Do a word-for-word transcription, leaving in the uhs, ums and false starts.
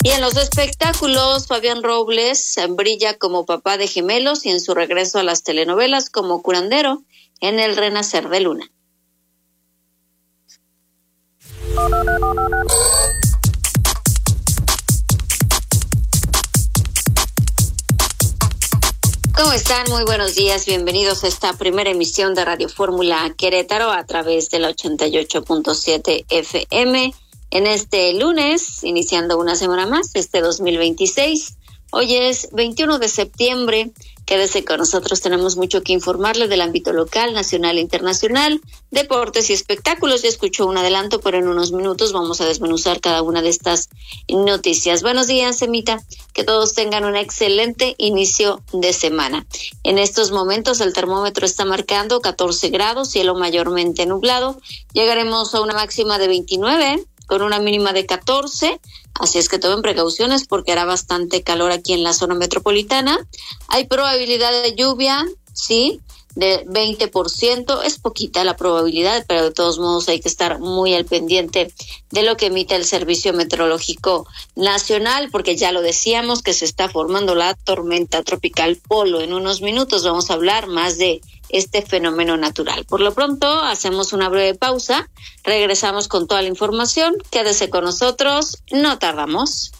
Y en los espectáculos, Fabián Robles brilla como papá de gemelos y en su regreso a las telenovelas como curandero en El Renacer de Luna. ¿Cómo están? Muy buenos días. Bienvenidos a esta primera emisión de Radio Fórmula Querétaro a través de la ochenta y ocho punto siete F M. En este lunes, iniciando una semana más, este dos mil veintiséis. Hoy es veintiuno de septiembre. Quédese con nosotros, tenemos mucho que informarle del ámbito local, nacional e internacional, deportes y espectáculos. Ya escuchó un adelanto, pero en unos minutos vamos a desmenuzar cada una de estas noticias. Buenos días, Emita. Que todos tengan un excelente inicio de semana. En estos momentos el termómetro está marcando catorce grados, cielo mayormente nublado. Llegaremos a una máxima de veintinueve con una mínima de catorce. Así es que tomen precauciones porque hará bastante calor aquí en la zona metropolitana. Hay probabilidad de lluvia, sí, de veinte por ciento. Es poquita la probabilidad, pero de todos modos hay que estar muy al pendiente de lo que emite el Servicio Meteorológico Nacional, porque ya lo decíamos que se está formando la tormenta tropical Polo. En unos minutos vamos a hablar más de este fenómeno natural. Por lo pronto, hacemos una breve pausa, regresamos con toda la información. Quédese con nosotros, no tardamos.